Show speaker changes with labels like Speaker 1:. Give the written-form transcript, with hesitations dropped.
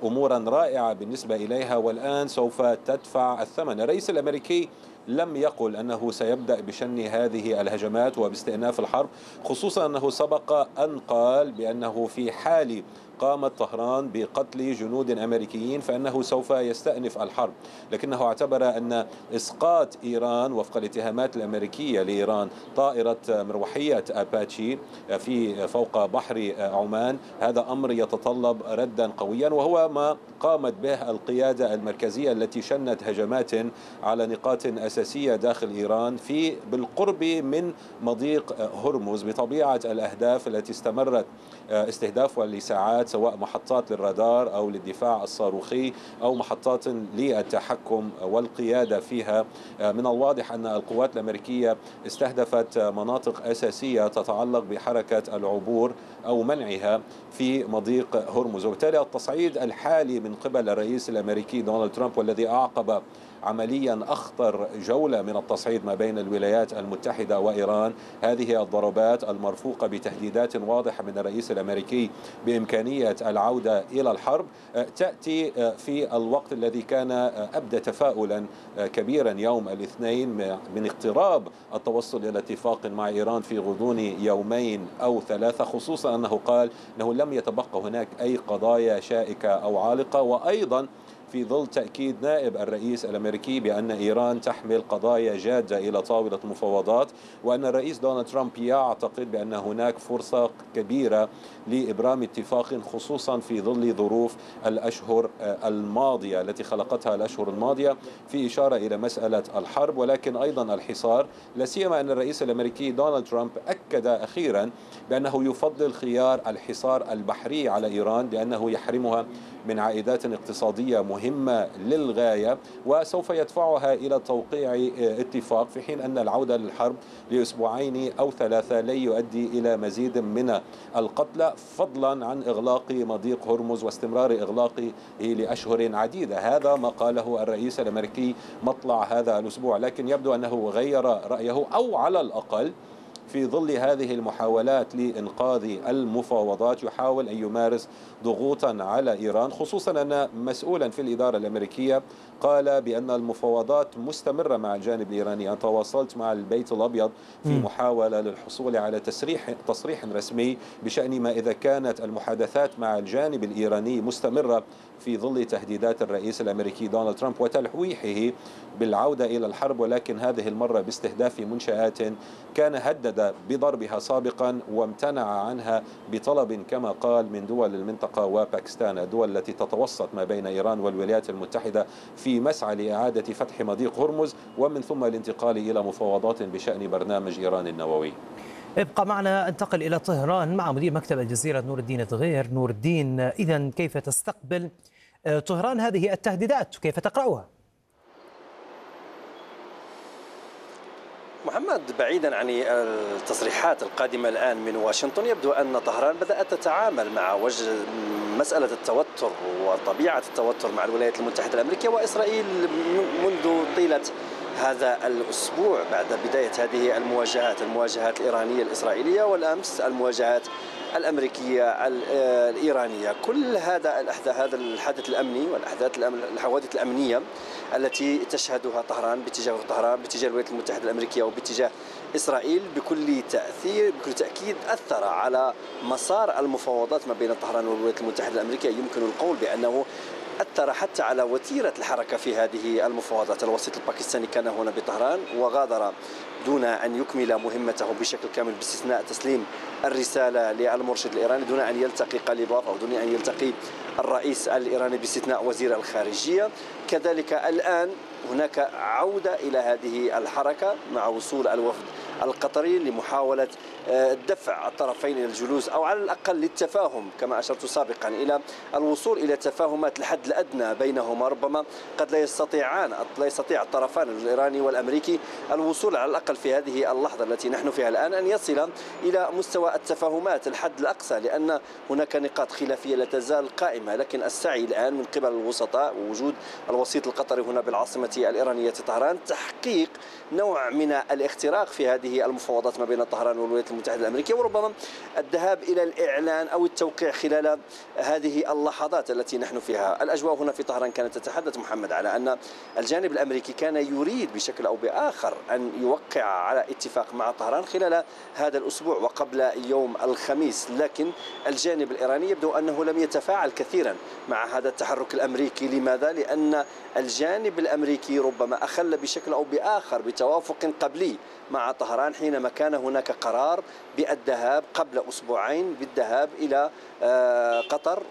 Speaker 1: أمورا رائعة بالنسبة إليها، والآن سوف تدفع الثمن. الرئيس الأمريكي لم يقل أنه سيبدأ بشن هذه الهجمات وباستئناف الحرب، خصوصا أنه سبق أن قال بأنه في حال قامت طهران بقتل جنود أمريكيين فإنه سوف يستأنف الحرب، لكنه اعتبر أن إسقاط إيران وفق الاتهامات الأمريكية لإيران طائرة مروحية أباتشي في فوق بحر عمان هذا أمر يتطلب ردا قويا، وهو ما قامت به القيادة المركزية التي شنت هجمات على نقاط أساسية داخل إيران في بالقرب من مضيق هرمز بطبيعة الأهداف التي استمرت استهدافها لساعات، سواء محطات للرادار أو للدفاع الصاروخي أو محطات للتحكم والقيادة فيها. من الواضح أن القوات الأمريكية استهدفت مناطق أساسية تتعلق بحركة العبور أو منعها في مضيق هرمز، وبالتالي التصعيد الحالي من قبل الرئيس الأمريكي دونالد ترامب والذي أعقب عمليا أخطر جولة من التصعيد ما بين الولايات المتحدة وإيران، هذه الضربات المرفوقة بتهديدات واضحة من الرئيس الأمريكي بإمكانية العودة إلى الحرب تأتي في الوقت الذي كان أبدى تفاؤلا كبيرا يوم الاثنين من اقتراب التوصل إلى اتفاق مع إيران في غضون يومين أو ثلاثة، خصوصا أنه قال أنه لم يتبقى هناك أي قضايا شائكة أو عالقة، وأيضا في ظل تأكيد نائب الرئيس الأمريكي بأن إيران تحمل قضايا جادة إلى طاولة المفاوضات، وأن الرئيس دونالد ترامب يعتقد بأن هناك فرصة كبيرة لإبرام اتفاق، خصوصا في ظل ظروف الأشهر الماضية التي خلقتها الأشهر الماضية، في إشارة إلى مسألة الحرب ولكن أيضا الحصار، لا سيما أن الرئيس الأمريكي دونالد ترامب أكد أخيرا بأنه يفضل خيار الحصار البحري على إيران لأنه يحرمها من عائدات اقتصادية مهمة للغاية وسوف يدفعها إلى توقيع اتفاق، في حين أن العودة للحرب لأسبوعين أو ثلاثة لن يؤدي إلى مزيد من القتلى، فضلا عن إغلاق مضيق هرمز واستمرار إغلاقه لأشهر عديدة. هذا ما قاله الرئيس الأمريكي مطلع هذا الأسبوع، لكن يبدو أنه غير رأيه، أو على الأقل في ظل هذه المحاولات لإنقاذ المفاوضات يحاول أن يمارس ضغوطا على إيران، خصوصا أن مسؤولا في الإدارة الأمريكية قال بأن المفاوضات مستمرة مع الجانب الإيراني. أنا تواصلت مع البيت الأبيض في محاولة للحصول على تصريح رسمي بشأن ما إذا كانت المحادثات مع الجانب الإيراني مستمرة في ظل تهديدات الرئيس الأمريكي دونالد ترامب وتلويحه بالعودة إلى الحرب، ولكن هذه المرة باستهداف منشآت كان هدد بضربها سابقا وامتنع عنها بطلب كما قال من دول المنطقة وباكستان، الدول التي تتوسط ما بين إيران والولايات المتحدة في مسعى لإعادة فتح مضيق هرمز ومن ثم الانتقال إلى مفاوضات بشأن برنامج إيران النووي.
Speaker 2: ابقى معنا، انتقل إلى طهران مع مدير مكتب الجزيرة نور الدين تغير. نور الدين، إذن كيف تستقبل طهران هذه التهديدات وكيف تقرأها؟
Speaker 3: محمد، بعيدا عن التصريحات القادمة الآن من واشنطن، يبدو أن طهران بدأت تتعامل مع مسألة التوتر وطبيعة التوتر مع الولايات المتحدة الأمريكية وإسرائيل منذ طيلة هذا الأسبوع بعد بداية هذه المواجهات الإيرانية الإسرائيلية، والأمس المواجهات الأمريكية الإيرانية. كل هذا الحدث الأمني والحوادث الأمنية التي تشهدها طهران باتجاه الولايات المتحدة الأمريكية وباتجاه إسرائيل بكل تأكيد أثر على مسار المفاوضات ما بين طهران والولايات المتحدة الأمريكية. يمكن القول بأنه أثر حتى على وتيرة الحركة في هذه المفاوضات. الوسيط الباكستاني كان هنا بطهران وغادر دون أن يكمل مهمته بشكل كامل باستثناء تسليم الرسالة للمرشد الإيراني، دون أن يلتقي قليباف أو دون أن يلتقي الرئيس الإيراني باستثناء وزير الخارجية. كذلك الآن هناك عودة إلى هذه الحركة مع وصول الوفد القطري لمحاولة دفع الطرفين إلى الجلوس أو على الأقل للتفاهم، كما أشرت سابقا إلى الوصول إلى تفاهمات الحد الأدنى بينهما. ربما قد لا يستطيع الطرفان الإيراني والأمريكي الوصول على الأقل في هذه اللحظة التي نحن فيها الآن أن يصل إلى مستوى التفاهمات الحد الأقصى، لأن هناك نقاط خلافية لا تزال قائمة. لكن السعي الآن من قبل الوسطاء ووجود الوسيط القطري هنا بالعاصمة الإيرانية طهران تحقيق نوع من الاختراق في هذه هذه المفاوضات ما بين طهران والولايات المتحدة الأمريكية، وربما الذهاب إلى الإعلان أو التوقيع خلال هذه اللحظات التي نحن فيها. الأجواء هنا في طهران كانت تتحدث محمد على أن الجانب الأمريكي كان يريد بشكل أو بآخر أن يوقع على اتفاق مع طهران خلال هذا الأسبوع وقبل يوم الخميس، لكن الجانب الإيراني يبدو أنه لم يتفاعل كثيرا مع هذا التحرك الأمريكي. لماذا؟ لأن الجانب الأمريكي ربما أخل بشكل أو بآخر بتوافق قبلي مع طهران حينما كان هناك قرار بالذهاب قبل أسبوعين بالذهاب إلى قطر